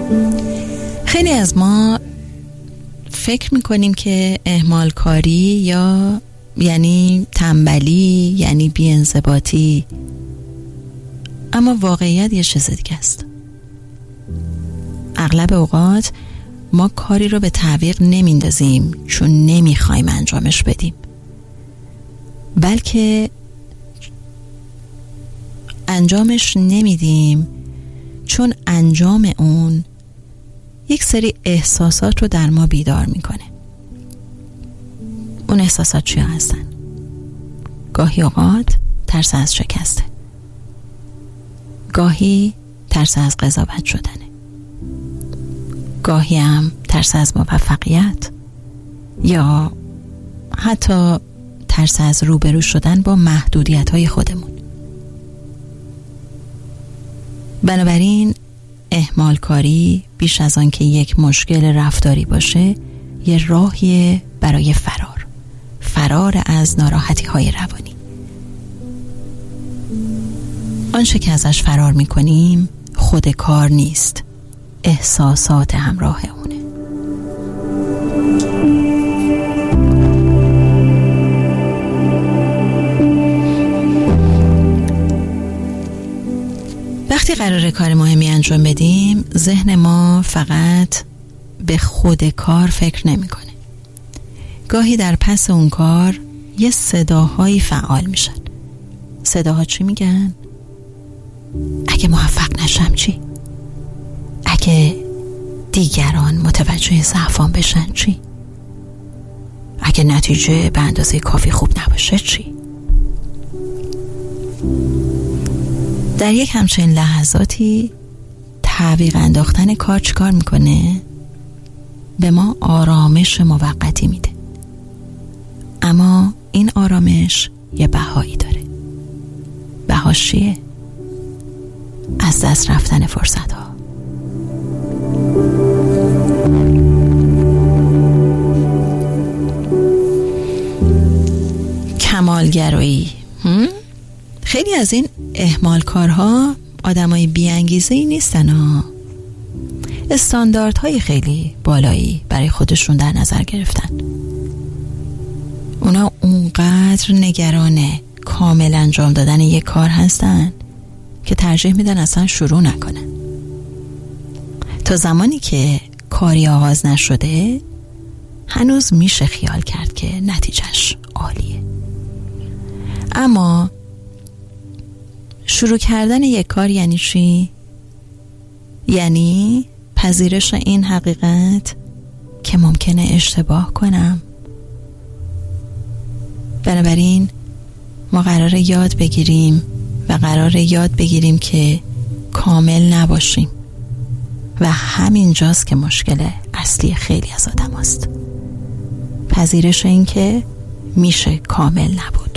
خیلی از ما فکر میکنیم که اهمال کاری یعنی تنبلی، یعنی بی‌انضباطی، اما واقعیت یه چیز دیگه است. اغلب اوقات ما کاری رو به تعویق نمیندازیم چون نمیخوایم انجامش بدیم، بلکه انجامش نمیدیم چون انجام اون یک سری احساسات رو در ما بیدار میکنه. اون احساسات چیا هستن؟ گاهی اوقات ترس از شکسته، گاهی ترس از قضاوت شدنه، گاهی هم ترس از موفقیت، یا حتی ترس از روبرو شدن با محدودیت‌های خودمون. بنابراین اهمال کاری بیش از آن که یک مشکل رفتاری باشه، یه راهیه برای فرار از ناراحتی‌های روانی. آنچه که ازش فرار می‌کنیم خود کار نیست، احساسات همراه اونه. وقتی قراره کار مهمی انجام بدیم، ذهن ما فقط به خود کار فکر نمی‌کنه. گاهی در پس اون کار یه صداهایی فعال میشن. صداها چی میگن؟ اگه موفق نشم چی؟ اگه دیگران متوجه ضعفام بشن چی؟ اگه نتیجه به اندازه کافی خوب نباشه چی؟ در یک همچین لحظاتی تعویق انداختن کار چیکار میکنه؟ به ما آرامش موقتی میده، اما این آرامش یه بهایی داره. بهاش چیه؟ از دست رفتن فرصت ها. کمالگرایی. خیلی از این اهمال کارها آدمای بی انگیزه‌ای نیستن ها. استانداردهای خیلی بالایی برای خودشون در نظر گرفتن. اونا اونقدر نگران کامل انجام دادن یک کار هستن که ترجیح میدن اصلا شروع نکنن. تا زمانی که کاری آغاز نشده هنوز میشه خیال کرد که نتیجهش عالیه، اما شروع کردن یک کار یعنی چی؟ یعنی پذیرش این حقیقت که ممکنه اشتباه کنم. بنابراین ما قراره یاد بگیریم که کامل نباشیم و همینجاست که مشکل اصلی خیلی از آدم هست. پذیرش این که میشه کامل نبود.